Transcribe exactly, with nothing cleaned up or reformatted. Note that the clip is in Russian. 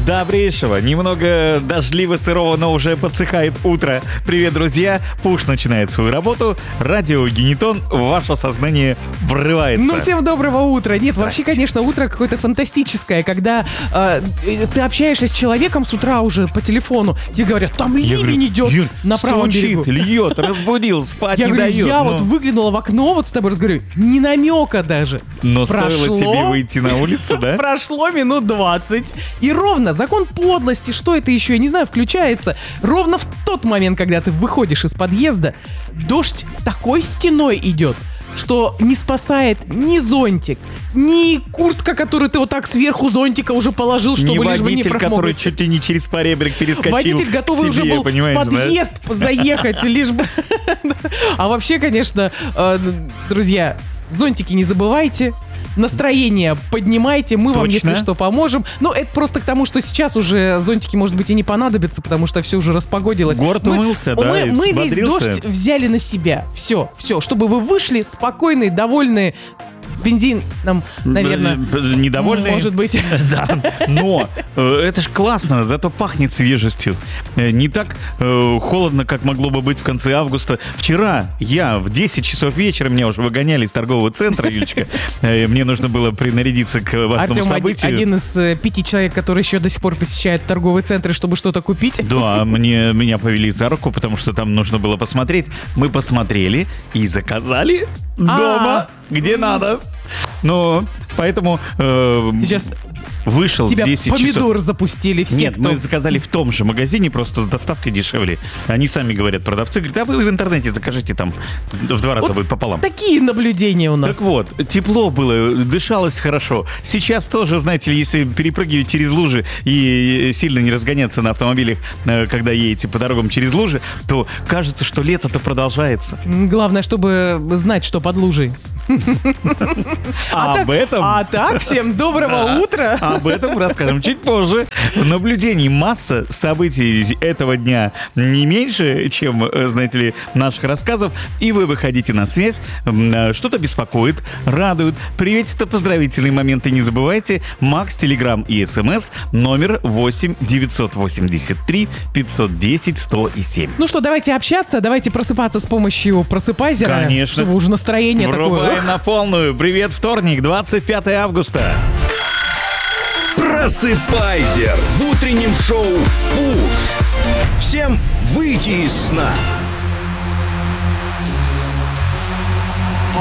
Добрейшего, немного дождливо-сырого, но уже подсыхает утро. Привет, друзья! Пуш начинает свою работу. Радиогенитон в ваше сознание врывается. Ну, всем доброго утра. Нет, Здрасте. вообще, конечно, утро какое-то фантастическое, когда э, ты общаешься с человеком с утра уже по телефону, тебе говорят, там Я ливень говорю, идет Юль, на правом стучит, берегу. льет, разбудил, спать Я не говорю, дает. я но... вот выглянула в окно, вот с тобой разговариваю, ни намека даже. Но Прошло... стоило тебе выйти на улицу, да? Прошло минут двадцать. И ровно закон подлости, что это еще, я не знаю, включается. Ровно в тот момент, когда ты выходишь из подъезда, дождь такой стеной идет, что не спасает ни зонтик, ни куртка, которую ты вот так сверху зонтика уже положил, чтобы Не лишь бы не водитель, промокнуть. который чуть ли не через поребрик перескочил. Водитель готовый к тебе, уже был в понимаешь, подъезд заехать, лишь бы... А вообще, конечно, э, друзья, зонтики не забывайте. Настроение поднимайте, мы Точно? вам, если что, поможем. Ну, это просто к тому, что сейчас уже зонтики, может быть, и не понадобятся, потому что все уже распогодилось. Город мы, умылся, да, мы, и мы весь взбодрился. дождь взяли на себя. Все, все, чтобы вы вышли спокойные, довольные. Бензин нам, наверное, недовольный. может быть. Да, но э, это ж классно, зато пахнет свежестью. Э, не так э, холодно, как могло бы быть в конце августа. Вчера я в десять часов вечера, меня уже выгоняли из торгового центра, Юлечка. Э, мне нужно было принарядиться к важному Артем событию. один из э, пяти человек, который еще до сих пор посещает торговые центры, чтобы что-то купить. Да, мне, меня повели за руку, потому что там нужно было посмотреть. Мы посмотрели и заказали дома, где надо. Ну, поэтому э, Сейчас вышел тебя в десять часов. помидор запустили все, Нет, кто... мы заказали в том же магазине, просто с доставкой дешевле. Они сами говорят, продавцы говорят, а вы в интернете закажите там в два раза Вот будет пополам. Такие наблюдения у нас. Так вот, тепло было, дышалось хорошо. Сейчас тоже, знаете ли, если перепрыгивать через лужи и сильно не разгоняться на автомобилях, э, когда едете по дорогам через лужи, то кажется, что лето-то продолжается. Главное, чтобы знать, что под лужей. А так- об этом... А так, всем доброго Да. утра. Об этом расскажем чуть позже. Наблюдений масса, событий этого дня не меньше, чем, э, знаете ли, наших рассказов. И вы выходите на связь, м, э, что-то беспокоит, радует. Приветики-то поздравительные моменты не забывайте. Макс, Телеграм и СМС номер восемь девятьсот восемьдесят три пятьсот десять сто семь. Ну что, давайте общаться, давайте просыпаться с помощью просыпайзера. Конечно. Чтобы уже настроение Врубаем такое. на полную. Привет, вторник, двадцать пятое августа. Просыпайзер в утреннем шоу «Пуш». Всем выйти из сна.